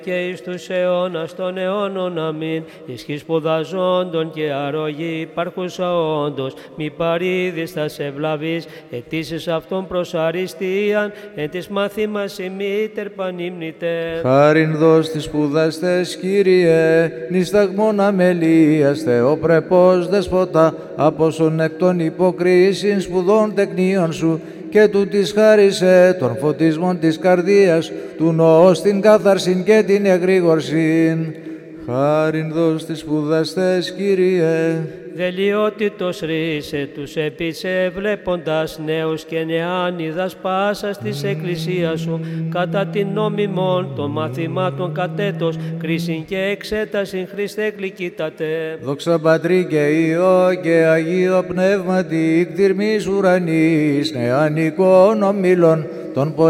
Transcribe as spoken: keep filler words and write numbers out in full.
και εις τους αιώνας των αιώνων αμήν, ισχύ σπουδαζόντων και αρρωγή υπάρχουσα όντως, μη παρήδης θα σε ευλαβείς, αιτήσεις αυτών προς αριστείαν, εν της μαθήμας ημίτερ πανύμνητε. Χάριν δώσ' τις σπουδαστές, Κύριε, νησταγμόν αμελίας, Θεοπρεπός δεσποτά, απόσον εκ των υποκρίσιν σπουδών τεκνίων σου, και του της χάρισε των φωτισμών της καρδίας, του νοός την κάθαρσιν και την εγρήγορσιν. Χάριν δώσ' τις σπουδαστές, Κύριε. Δελειότητος ρίσε τους επίσε βλέποντας νέους και νεάνιδας πάσας της εκκλησίας σου, κατά την νόμιμον των μαθημάτων κατέτος, κρίσιν και εξέτασιν Χριστέ γλυκύτατε. Δόξα Πατρί και Υιό και Αγίο Πνεύματι, εκ δειρμής ουρανής, νεανικών ομίλων των